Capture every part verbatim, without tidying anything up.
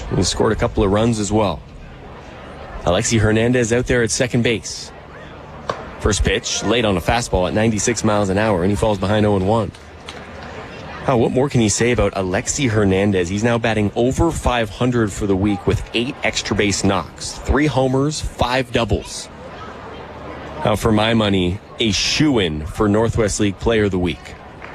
He scored a couple of runs as well. Alexi Hernandez out there at second base. First pitch, late on a fastball at ninety-six miles an hour, and he falls behind oh and one. Now, what more can you say about Alexi Hernandez? He's now batting over five hundred for the week with eight extra base knocks, three homers, five doubles. Now, for my money, a shoo-in for Northwest League Player of the Week.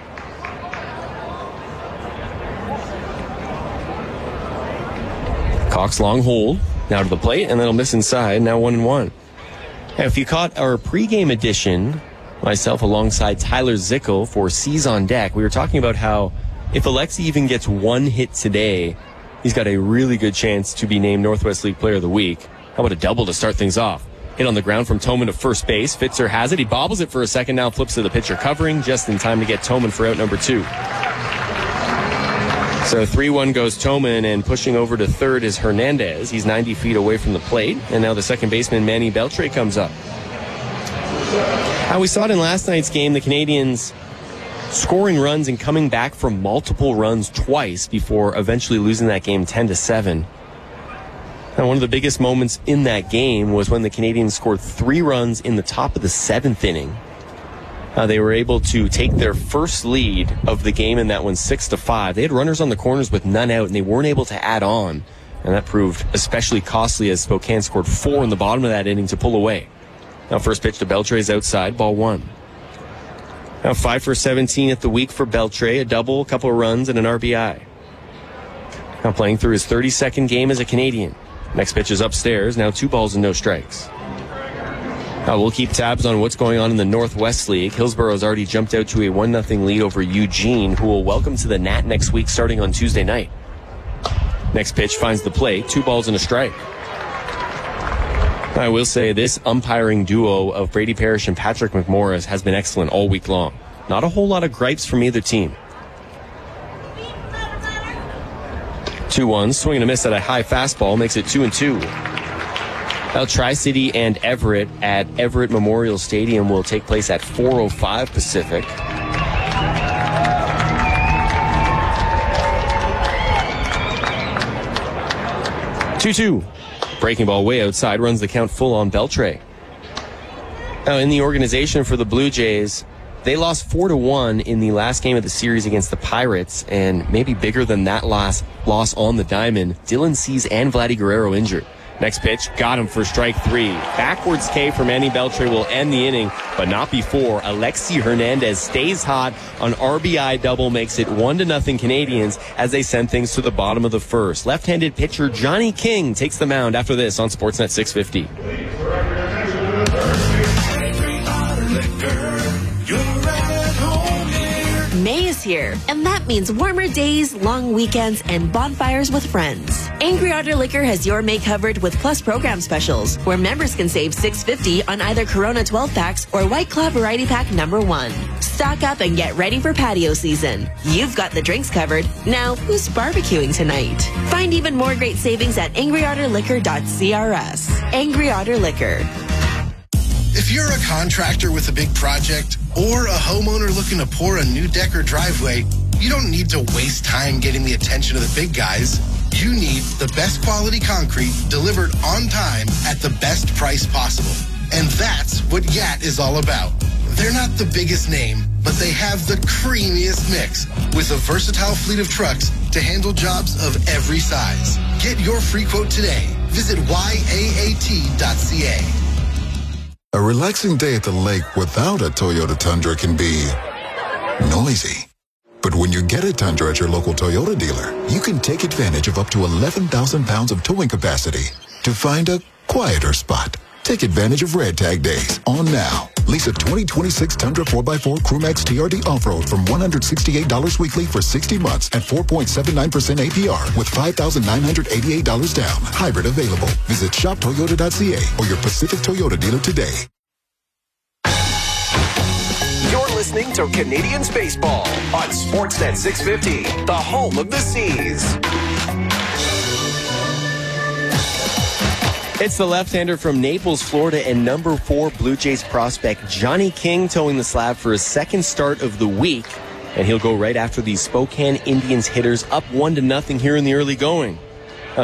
Cox long hold, now to the plate, and then he'll miss inside, now one and one. Now, if you caught our pregame edition, myself alongside Tyler Zickel for C's on Deck, we were talking about how if Alexi even gets one hit today, he's got a really good chance to be named Northwest League Player of the Week. How about a double to start things off? Hit on the ground from Toman to first base. Fitzer has it. He bobbles it for a second, now flips to the pitcher covering just in time to get Toman for out number two. So three one goes Toman, and pushing over to third is Hernandez. He's ninety feet away from the plate, and now the second baseman, Manny Beltre, comes up. Now, we saw it in last night's game, the Canadians scoring runs and coming back from multiple runs twice before eventually losing that game ten to seven. Now, one of the biggest moments in that game was when the Canadians scored three runs in the top of the seventh inning. Uh, they were able to take their first lead of the game in that one, six to five. They had runners on the corners with none out, and they weren't able to add on. And that proved especially costly as Spokane scored four in the bottom of that inning to pull away. Now, first pitch to Beltre is outside, ball one. Now, five for seventeen at the week for Beltre, a double, a couple of runs, and an R B I. Now playing through his thirty-second game as a Canadian. Next pitch is upstairs, now two balls and no strikes. Now, we'll keep tabs on what's going on in the Northwest League. Hillsboro's already jumped out to a one nothing lead over Eugene, who will welcome to the Nat next week starting on Tuesday night. Next pitch finds the plate, two balls and a strike. I will say this umpiring duo of Brady Parrish and Patrick McMorris has been excellent all week long. Not a whole lot of gripes from either team. two one, swing and a miss at a high fastball, makes it two and two. Now, Tri-City and Everett at Everett Memorial Stadium will take place at four oh five Pacific. two two. Breaking ball way outside, runs the count full on Beltre. Now, in the organization for the Blue Jays, they lost four to one in the last game of the series against the Pirates, and maybe bigger than that loss, loss on the diamond, Dylan Cease and Vladdy Guerrero injured. Next pitch, got him for strike three. Backwards K for Manny Beltre will end the inning, but not before. Alexi Hernandez stays hot. An R B I double makes it one to nothing Canadians as they send things to the bottom of the first. Left-handed pitcher Johnny King takes the mound after this on Sportsnet six fifty. May is here, and that means warmer days, long weekends, and bonfires with friends. Angry Otter Liquor has your May covered with Plus program specials, where members can save six dollars and fifty cents on either Corona twelve packs or White Claw Variety Pack number one. Stock up and get ready for patio season. You've got the drinks covered. Now, who's barbecuing tonight? Find even more great savings at angry otter liquor dot c r s. Angry Otter Liquor. If you're a contractor with a big project or a homeowner looking to pour a new deck or driveway, you don't need to waste time getting the attention of the big guys. You need the best quality concrete delivered on time at the best price possible. And that's what Y A T is all about. They're not the biggest name, but they have the creamiest mix with a versatile fleet of trucks to handle jobs of every size. Get your free quote today. Visit Y A A T dot C A. A relaxing day at the lake without a Toyota Tundra can be noisy. But when you get a Tundra at your local Toyota dealer, you can take advantage of up to eleven thousand pounds of towing capacity to find a quieter spot. Take advantage of Red Tag Days on now. Lease a twenty twenty-six Tundra four by four Crewmax T R D Off-Road from one hundred sixty-eight dollars weekly for sixty months at four point seven nine percent A P R with five thousand nine hundred eighty-eight dollars down. Hybrid available. Visit shop toyota dot c a or your Pacific Toyota dealer today. You're listening to Canadians Baseball on Sportsnet six fifty, the home of the Seas. It's the left-hander from Naples, Florida, and number four Blue Jays prospect Johnny King towing the slab for his second start of the week. And he'll go right after the Spokane Indians hitters up one to nothing here in the early going.